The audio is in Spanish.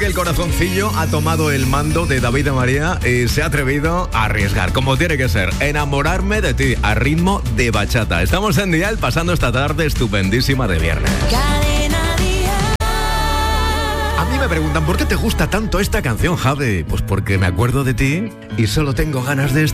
El corazoncillo ha tomado el mando de David de María y se ha atrevido a arriesgar, como tiene que ser, enamorarme de ti, a ritmo de bachata. Estamos en Dial, pasando esta tarde estupendísima de viernes. A mí me preguntan, ¿por qué te gusta tanto esta canción, Javi? Pues porque me acuerdo de ti y solo tengo ganas de